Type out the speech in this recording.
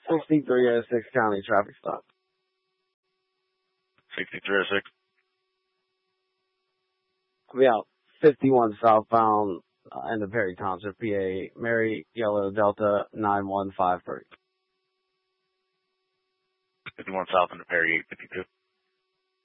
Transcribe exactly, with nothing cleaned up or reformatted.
sixty-three oh six County traffic stop. sixty-three oh six. I'll be out fifty-one southbound uh, in the Perry Township, P A, Mary Yellow Delta nine one five three. fifty-one south in the Perry eight fifty-two.